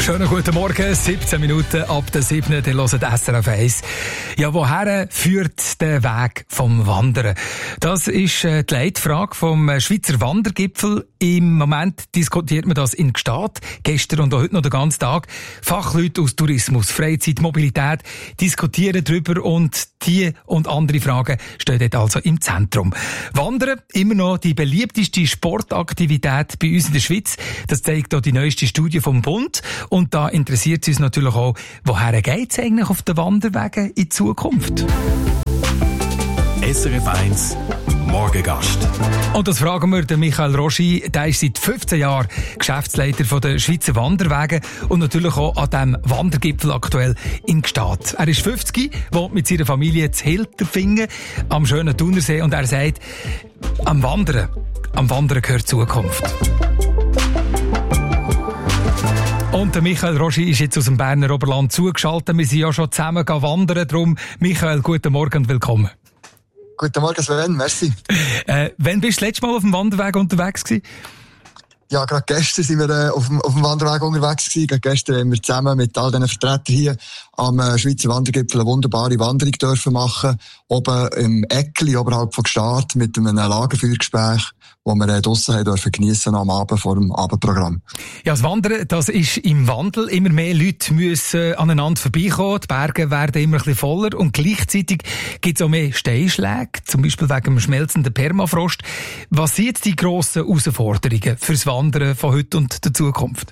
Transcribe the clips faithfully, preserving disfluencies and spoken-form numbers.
Schönen guten Morgen, siebzehn Minuten ab der sieben. Ihr hört S R F eins. Ja, woher führt der Weg vom Wandern? Das ist die Leitfrage vom Schweizer Wandergipfel. Im Moment diskutiert man das in Gstaad. Gestern und auch heute noch den ganzen Tag. Fachleute aus Tourismus, Freizeit, Mobilität diskutieren darüber und die und andere Fragen stehen dort also im Zentrum. Wandern, immer noch die beliebteste Sportaktivität bei uns in der Schweiz. Das zeigt auch die neueste Studie vom Bund. Und da interessiert es uns natürlich auch, woher geht es eigentlich auf den Wanderwegen in Zukunft? S R F eins Morgengast. Und das fragen wir den Michael Roschi. Der ist seit fünfzehn Jahren Geschäftsleiter von der Schweizer Wanderwege und natürlich auch an diesem Wandergipfel aktuell in Gstaad. Er ist fünfzig, wohnt mit seiner Familie zu Hilterfingen am schönen Thunersee und er sagt, am Wandern, am Wandern gehört Zukunft. Und der Michael Roschi ist jetzt aus dem Berner Oberland zugeschaltet. Wir sind ja schon zusammen wandern. Darum, Michael, guten Morgen und willkommen. Guten Morgen, Sven, merci. Äh, wann bist du das letzte Mal auf dem Wanderweg unterwegs gewesen? Ja, gerade gestern sind wir äh, auf, dem, auf dem Wanderweg unterwegs gewesen. Gerade gestern haben wir zusammen mit all diesen Vertretern hier am äh, Schweizer Wandergipfel eine wunderbare Wanderung dürfen machen. Oben im Eckli, oberhalb von Gstaad, mit einem Lagerfeuergespräch, wo wir äh, draussen haben dürfen geniessen am Abend vor dem Abendprogramm. Ja, das Wandern, das ist im Wandel. Immer mehr Leute müssen aneinander vorbeikommen. Die Berge werden immer ein bisschen voller und gleichzeitig gibt es auch mehr Steinschläge, zum Beispiel wegen dem schmelzenden Permafrost. Was sind jetzt die grossen Herausforderungen fürs Wandern von heute und der Zukunft?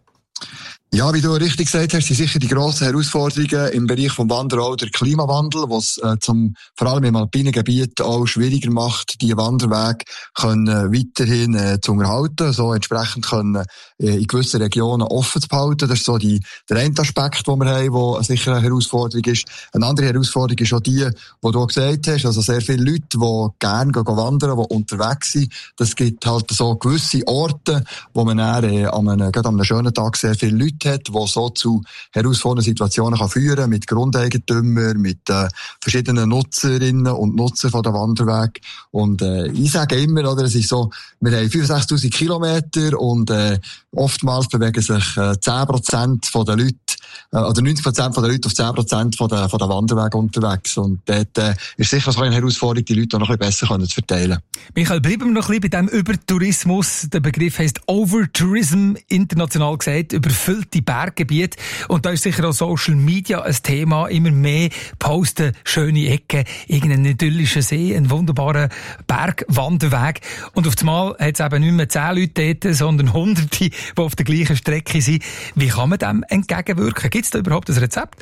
Ja, wie du richtig gesagt hast, sind sicher die grossen Herausforderungen im Bereich vom Wandern auch der Klimawandel, was äh, zum, vor allem im alpinen Gebiet auch schwieriger macht, die Wanderwege können äh, weiterhin äh, zu unterhalten, so entsprechend können äh, in gewissen Regionen offen zu behalten. Das ist so die, der eine Aspekt, den wir haben, der sicher eine Herausforderung ist. Eine andere Herausforderung ist auch die, die du gesagt hast, also sehr viele Leute, die gerne gehen wandern, die unterwegs sind. Das gibt halt so gewisse Orte, wo man dann, äh, an einem, gerade an einem schönen Tag sehr viele Leute hat, die so zu herausfordernden Situationen kann führen, mit Grundeigentümern, mit äh, verschiedenen Nutzerinnen und Nutzern von der Wanderweg. Und äh, ich sage immer, oder, es ist so, wir haben fünfundsechzigtausend Kilometer und äh, oftmals bewegen sich äh, zehn Prozent von den Leuten, äh, oder neunzig Prozent von den Leuten auf zehn Prozent von der, von der Wanderweg unterwegs. Und dort äh, ist sicher so eine Herausforderung, die Leute auch noch ein bisschen besser können zu verteilen. Michael, bleiben wir noch ein bisschen bei dem Übertourismus. Der Begriff heisst Overtourism, international gesagt, überfüllte Berggebiete. Und da ist sicher auch Social Media ein Thema. Immer mehr posten schöne Ecken, irgendeinen idyllischen See, einen wunderbaren Bergwanderweg. Und auf einmal hat es eben nicht mehr zehn Leute dort, sondern Hunderte, die auf der gleichen Strecke sind. Wie kann man dem entgegenwirken? Gibt es da überhaupt ein Rezept?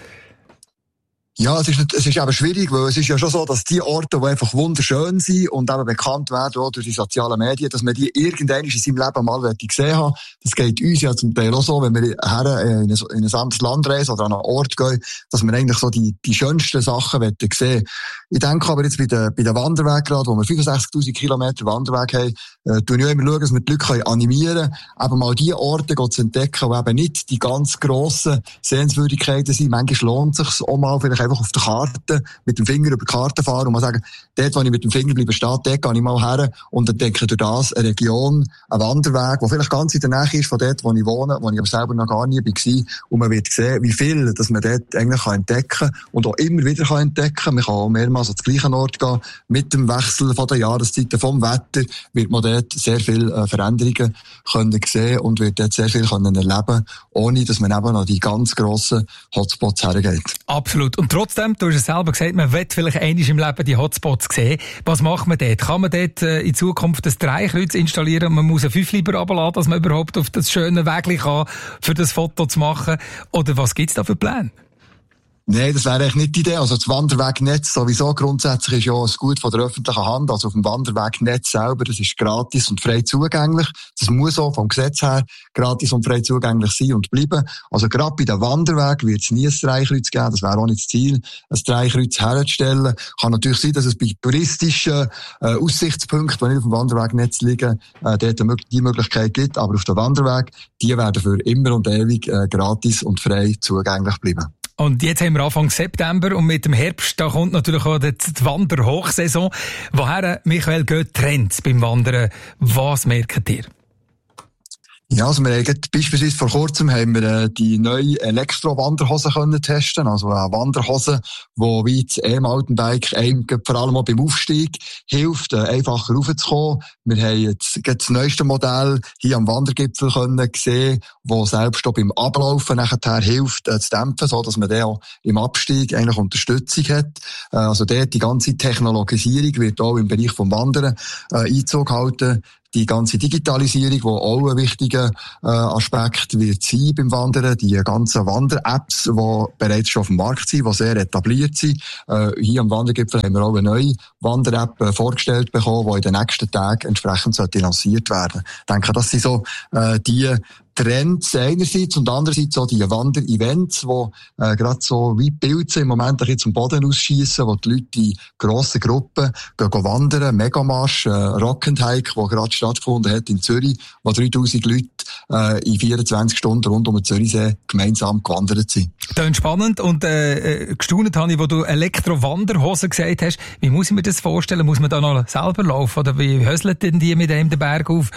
Ja, es ist, nicht, es ist eben schwierig, weil es ist ja schon so, dass die Orte, die einfach wunderschön sind und eben bekannt werden auch durch die sozialen Medien, dass man die irgendwann in seinem Leben mal gesehen haben. Das geht uns ja zum Teil auch so, wenn wir her in ein, in ein anderes Land reisen oder an einen Ort gehen, dass wir eigentlich so die, die schönsten Sachen sehen. Ich denke aber jetzt bei den, bei den Wanderwegen gerade, wo wir fünfundsechzigtausend Kilometer Wanderweg haben, äh, tun wir immer schauen, dass wir die Leute animieren können, eben mal die Orte zu entdecken, wo eben nicht die ganz grossen Sehenswürdigkeiten sind. Manchmal lohnt es sich auch mal vielleicht einfach auf der Karte, mit dem Finger über die Karte fahren und mal sagen, dort, wo ich mit dem Finger bleibe stehen, dort gehe ich mal her und entdecke durch das eine Region, einen Wanderweg, der vielleicht ganz in der Nähe ist von dort, wo ich wohne, wo ich aber selber noch gar nie war. Und man wird sehen, wie viel, dass man dort eigentlich entdecken kann und auch immer wieder entdecken kann. Man kann auch mehrmals an den gleichen Ort gehen. Mit dem Wechsel von der Jahreszeiten, vom Wetter, wird man dort sehr viele äh, Veränderungen können sehen und wird dort sehr viel können erleben, ohne dass man eben an die ganz grossen Hotspots hergeht. Absolut. Und trotzdem, du hast es selber gesagt, man will vielleicht einmal im Leben die Hotspots sehen. Was macht man dort? Kann man dort äh, in Zukunft ein Dreikreuz installieren und man muss ein Fünfliber runterladen, dass man überhaupt auf das schöne Weg kann, für das Foto zu machen? Oder was gibt's da für Pläne? Nein, das wäre eigentlich nicht die Idee. Also das Wanderwegnetz sowieso grundsätzlich ist ja ein Gut von der öffentlichen Hand. Also auf dem Wanderwegnetz selber, das ist gratis und frei zugänglich. Das muss auch vom Gesetz her gratis und frei zugänglich sein und bleiben. Also gerade bei den Wanderwegen wird es nie ein Dreikreuz geben. Das wäre auch nicht das Ziel, ein Dreikreuz herzustellen. Kann natürlich sein, dass es bei touristischen äh, Aussichtspunkten, die nicht auf dem Wanderwegnetz liegen, äh, dort die Möglichkeit gibt. Aber auf dem Wanderweg, die werden für immer und ewig äh, gratis und frei zugänglich bleiben. Und jetzt haben wir Anfang September und mit dem Herbst, da kommt natürlich auch die Wanderhochsaison. Woher, Michael, geht Trends beim Wandern? Was merkt ihr? Ja, also wir haben beispielsweise vor kurzem haben wir äh, die neue Elektro-Wanderhose können testen, also eine Wanderhose, die wie das E-Mountainbike einem vor allem auch beim Aufstieg hilft, äh, einfacher raufzukommen. Wir haben jetzt das neueste Modell hier am Wandergipfel können sehen, wo selbst auch beim Ablaufen nachher hilft, äh, zu dämpfen, so dass man dann auch im Abstieg eigentlich Unterstützung hat. Äh, also dort die ganze Technologisierung wird auch im Bereich vom Wandern äh, Einzug halten. Die ganze Digitalisierung, die auch ein wichtiger äh, Aspekt wird sein beim Wandern, die ganzen Wander-Apps, die bereits schon auf dem Markt sind, die sehr etabliert sind. Äh, hier am Wandergipfel haben wir auch eine neue Wander-App äh, vorgestellt bekommen, die in den nächsten Tagen entsprechend sollte lanciert werden. Ich denke, das sind so äh, die Trends einerseits und andererseits auch die Wander-Events, wo äh, gerade so wie Pilze im Moment ein bisschen zum Boden ausschiessen, wo die Leute in grossen Gruppen gehen, gehen wandern, Megamarsch, äh, Rock and Hike, wo gerade stattgefunden hat in Zürich, wo dreitausend Leute äh, in vierundzwanzig Stunden rund um den Zürichsee gemeinsam gewandert sind. Das ist spannend und äh, gestaunt habe ich, wo du Elektro-Wanderhosen gesagt hast. Wie muss ich mir das vorstellen? Muss man da noch selber laufen oder wie höselt denn die mit dem den Berg auf?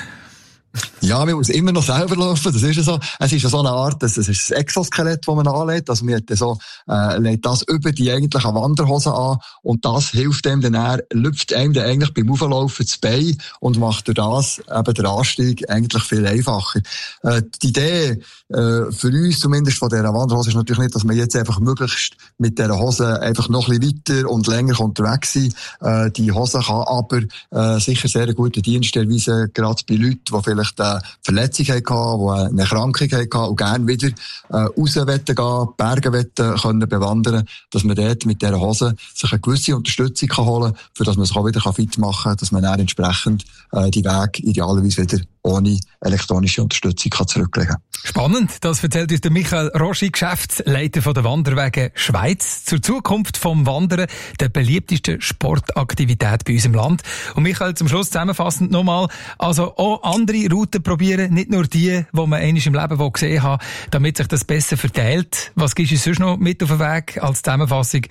Ja, man muss immer noch selber laufen, das ist ja so. Es ist ja so eine Art, das ist das Exoskelett, das man anlegt, also man hat so, äh, legt das über die eigentliche Wanderhose an und das hilft einem dann, er lüpft einem dann eigentlich beim Auflaufen das Bein und macht durch das eben den Anstieg eigentlich viel einfacher. Äh, die Idee, äh, für uns zumindest von dieser Wanderhose ist natürlich nicht, dass man jetzt einfach möglichst mit dieser Hose einfach noch ein bisschen weiter und länger unterwegs sein. Äh, die Hose kann aber, äh, sicher sehr einen guten Dienst erweisen, gerade bei Leuten, die vielleicht eine Verletzung hatten, die eine Erkrankung hatten und gerne wieder äh, raus wollen gehen, Berge wollen, können bewandern, dass man dort mit dieser Hose sich eine gewisse Unterstützung kann holen kann, für dass man sich auch wieder fit machen kann, dass man dann entsprechend äh, die Wege idealerweise wieder ohne elektronische Unterstützung kann zurücklegen kann. Spannend, das erzählt uns der Michael Roschi, Geschäftsleiter von der Wanderwege Schweiz, zur Zukunft vom Wandern, der beliebtesten Sportaktivität bei uns im Land. Und Michael, zum Schluss zusammenfassend nochmal, also auch andere Routen probieren, nicht nur die, die man einmal im Leben gesehen hat, damit sich das besser verteilt. Was gibst du sonst noch mit auf den Weg als Zusammenfassung?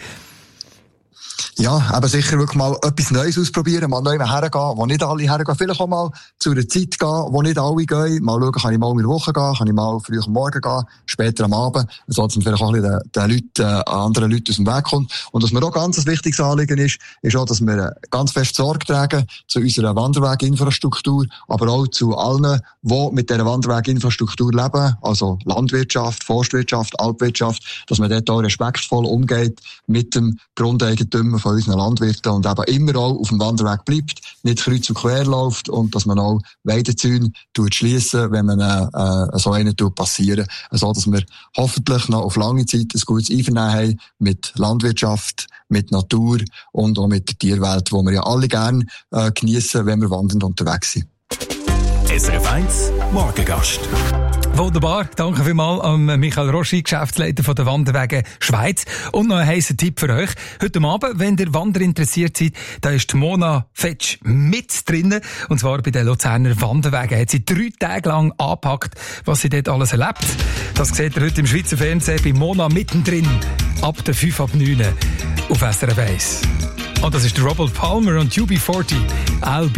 Ja, aber sicher wirklich mal etwas Neues ausprobieren, mal neu hergehen, wo nicht alle hergehen. Vielleicht auch mal zu einer Zeit gehen, wo nicht alle gehen. Mal schauen, kann ich mal in der Woche gehen, kann ich mal früh am Morgen gehen, später am Abend, so dass man vielleicht auch ein bisschen den, den Leuten, äh, anderen Leuten aus dem Weg kommt. Und was mir auch ganz ein wichtiges Anliegen ist, ist auch, dass wir ganz fest Sorge tragen zu unserer Wanderweginfrastruktur, aber auch zu allen, die mit dieser Wanderweginfrastruktur leben, also Landwirtschaft, Forstwirtschaft, Alpwirtschaft, dass man dort auch respektvoll umgeht mit dem Grundeigentümer von unseren Landwirten und eben immer auch auf dem Wanderweg bleibt, nicht kreuz und quer läuft und dass man auch Weidezäune schliessen, wenn man äh, so einen passieren, so dass wir hoffentlich noch auf lange Zeit ein gutes Einvernehmen haben mit Landwirtschaft, mit Natur und auch mit der Tierwelt, wo wir ja alle gerne äh, geniessen, wenn wir wandernd unterwegs sind. S R F eins Morgengast. Wunderbar. Danke vielmals an Michael Roschi, Geschäftsleiter von der Wanderwege Schweiz. Und noch ein heißer Tipp für euch. Heute Abend, wenn ihr Wander interessiert seid, da ist die Mona Fetsch mit drinnen. Und zwar bei den Luzerner Wanderwegen. Hat sie drei Tage lang angepackt, was sie dort alles erlebt. Das seht ihr heute im Schweizer Fernsehen bei Mona mittendrin. Ab der fünf ab neun auf S R F eins. Und das ist der Robert Palmer und U B vierzig. I'll be